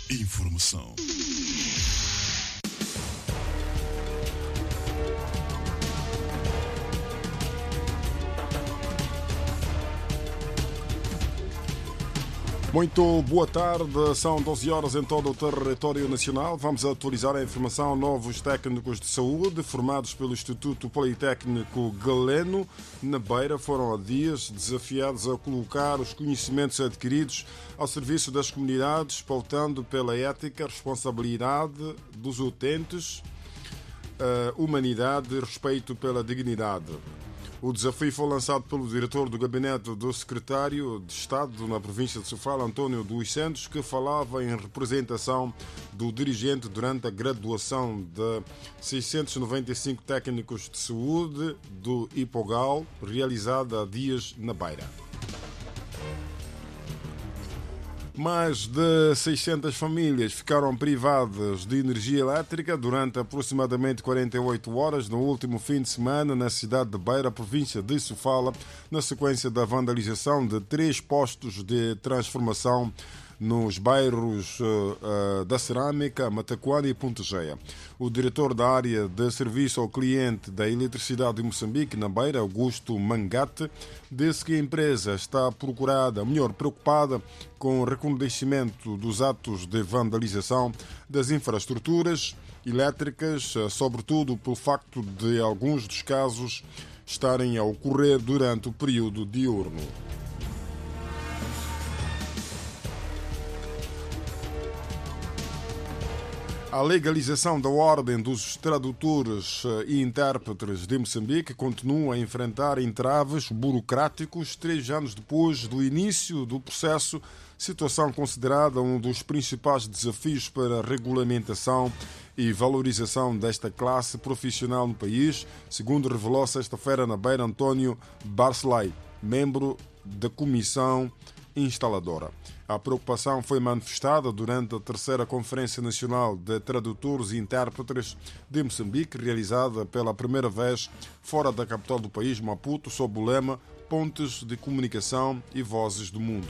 Informação. Muito boa tarde, são 12 horas em todo o território nacional. Vamos atualizar a informação. Novos técnicos de saúde formados pelo Instituto Politécnico Galeno na Beira foram há dias desafiados a colocar os conhecimentos adquiridos ao serviço das comunidades, pautando pela ética, responsabilidade dos utentes, humanidade e respeito pela dignidade. O desafio foi lançado pelo diretor do gabinete do secretário de Estado na província de Sofala, António dos Santos, que falava em representação do dirigente durante a graduação de 695 técnicos de saúde do IPOGAL, realizada há dias na Beira. Mais de 600 famílias ficaram privadas de energia elétrica durante aproximadamente 48 horas no último fim de semana na cidade de Beira, província de Sofala, na sequência da vandalização de 3 postos de transformação nos bairros da Cerâmica, Matacoana e Puntegeia. O diretor da área de serviço ao cliente da Eletricidade de Moçambique, na Beira, Augusto Mangate, disse que a empresa está preocupada com o recrudescimento dos atos de vandalização das infraestruturas elétricas, sobretudo pelo facto de alguns dos casos estarem a ocorrer durante o período diurno. A legalização da Ordem dos Tradutores e Intérpretes de Moçambique continua a enfrentar entraves burocráticos 3 anos depois do início do processo, situação considerada um dos principais desafios para a regulamentação e valorização desta classe profissional no país, segundo revelou sexta-feira na Beira António Barcelay, membro da Comissão Instaladora. A preocupação foi manifestada durante a 3ª Conferência Nacional de Tradutores e Intérpretes de Moçambique, realizada pela primeira vez fora da capital do país, Maputo, sob o lema Pontes de Comunicação e Vozes do Mundo.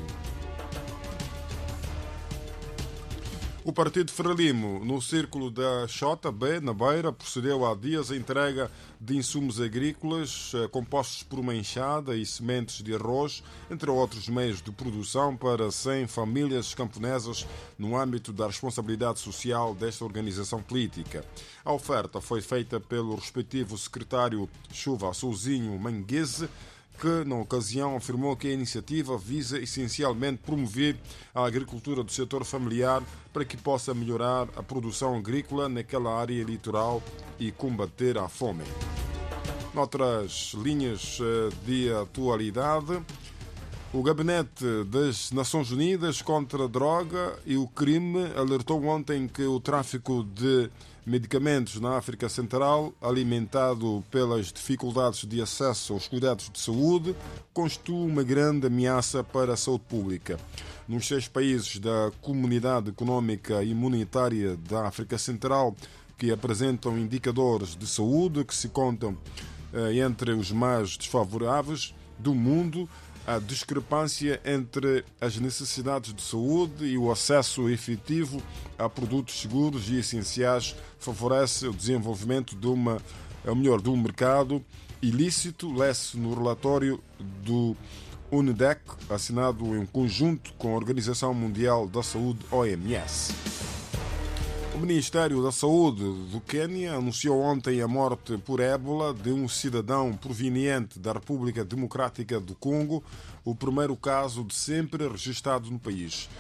O Partido Frelimo, no Círculo da JB, na Beira, procedeu há dias à entrega de insumos agrícolas compostos por uma enxada e sementes de arroz, entre outros meios de produção, para 100 famílias camponesas no âmbito da responsabilidade social desta organização política. A oferta foi feita pelo respectivo secretário Chuva Souzinho Manguese, que, na ocasião, afirmou que a iniciativa visa essencialmente promover a agricultura do setor familiar para que possa melhorar a produção agrícola naquela área litoral e combater a fome. Noutras linhas de atualidade, o Gabinete das Nações Unidas contra a Droga e o Crime alertou ontem que o tráfico de medicamentos na África Central, alimentado pelas dificuldades de acesso aos cuidados de saúde, constitui uma grande ameaça para a saúde pública. Nos 6 países da Comunidade Económica e Monetária da África Central, que apresentam indicadores de saúde que se contam entre os mais desfavoráveis do mundo, a discrepância entre as necessidades de saúde e o acesso efetivo a produtos seguros e essenciais favorece o desenvolvimento de um mercado ilícito, lê-se no relatório do UNEDEC, assinado em conjunto com a Organização Mundial da Saúde, OMS. O Ministério da Saúde do Quênia anunciou ontem a morte por ébola de um cidadão proveniente da República Democrática do Congo, o primeiro caso de sempre registrado no país.